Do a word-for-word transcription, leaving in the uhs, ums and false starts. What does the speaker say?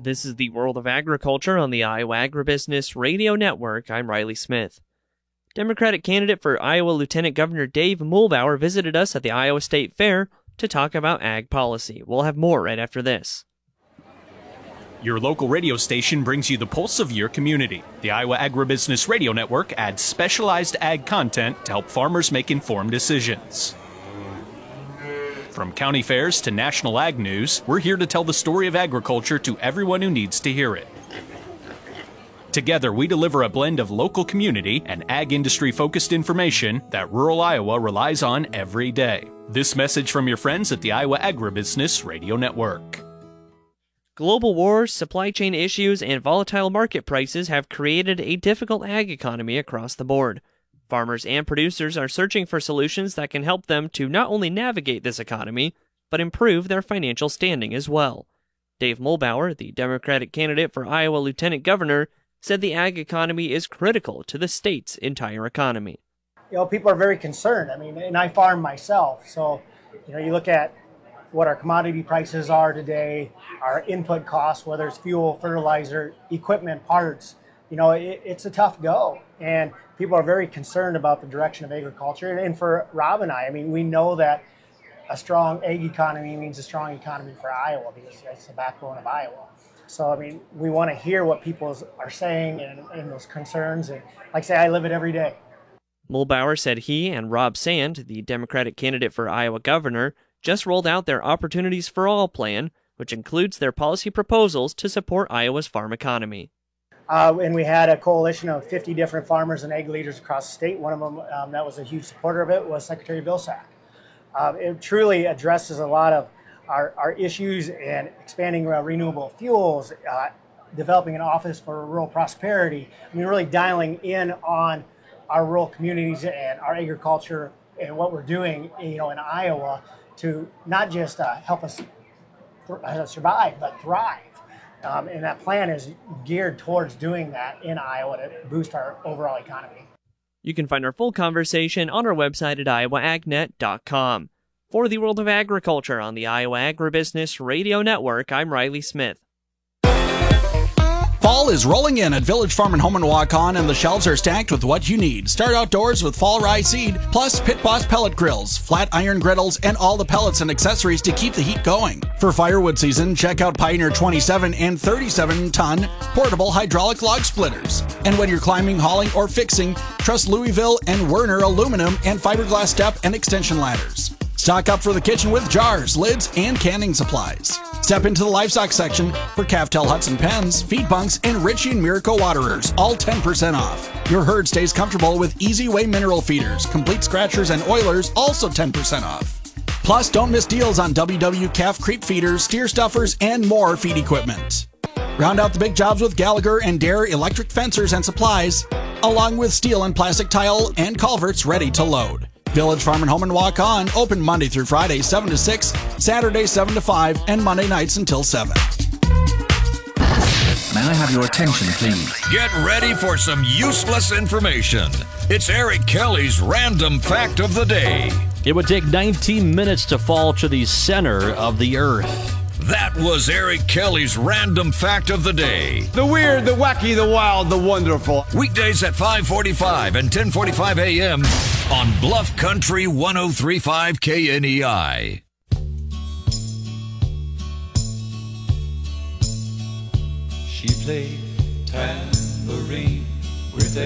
This is the World of Agriculture on the Iowa Agribusiness Radio Network. I'm Riley Smith. Democratic candidate for Iowa Lieutenant Governor Dave Muhlbauer visited us at the Iowa State Fair to talk about ag policy. We'll have more right after this. Your local radio station brings you the pulse of your community. The Iowa Agribusiness Radio Network adds specialized ag content to help farmers make informed decisions. From county fairs to national ag news, we're here to tell the story of agriculture to everyone who needs to hear it. Together, we deliver a blend of local community and ag industry-focused information that rural Iowa relies on every day. This message from your friends at the Iowa Agribusiness Radio Network. Global wars, supply chain issues, and volatile market prices have created a difficult ag economy across the board. Farmers and producers are searching for solutions that can help them to not only navigate this economy, but improve their financial standing as well. Dave Muhlbauer, the Democratic candidate for Iowa Lieutenant Governor, said the ag economy is critical to the state's entire economy. You know, people are very concerned. I mean, and I farm myself, so, you know, you look at what our commodity prices are today, our input costs, whether it's fuel, fertilizer, equipment, parts, you know, it, it's a tough go. And people are very concerned about the direction of agriculture. And for Rob and I, I mean, we know that a strong ag economy means a strong economy for Iowa because that's the backbone of Iowa. So, I mean, we want to hear what people are saying and, and those concerns. And like I say, I live it every day. Muhlbauer said he and Rob Sand, the Democratic candidate for Iowa governor, just rolled out their Opportunities for All plan, which includes their policy proposals to support Iowa's farm economy. Uh, and we had a coalition of fifty different farmers and ag leaders across the state. One of them um, that was a huge supporter of it was Secretary Vilsack. Uh, it truly addresses a lot of our, our issues and expanding uh, renewable fuels, uh, developing an office for rural prosperity. I mean, really dialing in on our rural communities and our agriculture and what we're doing, you know, in Iowa to not just uh, help us th- survive, but thrive. Um, and that plan is geared towards doing that in Iowa to boost our overall economy. You can find our full conversation on our website at iowa ag net dot com. For the World of Agriculture on the Iowa Agribusiness Radio Network, I'm Riley Smith. Fall is rolling in at Village Farm and Home in Waukon, and the shelves are stacked with what you need. Start outdoors with fall rye seed, plus Pit Boss pellet grills, flat iron griddles, and all the pellets and accessories to keep the heat going. For firewood season, check out Pioneer twenty-seven and thirty-seven ton portable hydraulic log splitters. And when you're climbing, hauling, or fixing, trust Louisville and Werner aluminum and fiberglass step and extension ladders. Stock up for the kitchen with jars, lids, and canning supplies. Step into the livestock section for Caftel Hudson pens, feed bunks, and Ritchie and Miracle waterers, all ten percent off. Your herd stays comfortable with Easy Way mineral feeders, complete scratchers, and oilers, also ten percent off. Plus, don't miss deals on W W calf creep feeders, steer stuffers, and more feed equipment. Round out the big jobs with Gallagher and Dare electric fencers and supplies, along with steel and plastic tile and culverts ready to load. Village Farm and Home in Waukon, open Monday through Friday, seven to six, Saturday, seven to five, and Monday nights until seven. May I have your attention, please? Get ready for some useless information. It's Eric Kelly's Random Fact of the Day. It would take nineteen minutes to fall to the center of the Earth. That was Eric Kelly's Random Fact of the Day. The weird, the wacky, the wild, the wonderful. Weekdays at five forty-five and ten forty-five a.m. on Bluff Country one oh three point five K N E I. She played tambourine with a